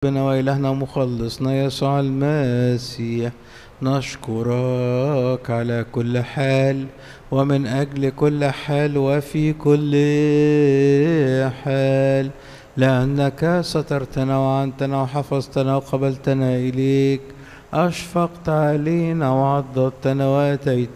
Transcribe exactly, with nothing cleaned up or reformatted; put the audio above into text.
ربنا وإلهنا ومخلصنا يسوع المسيح، نشكرك على كل حال ومن أجل كل حال وفي كل حال، لأنك سترتنا وعنتنا وحفظتنا وقبلتنا إليك، أشفقت علينا وعضدتنا وأتيت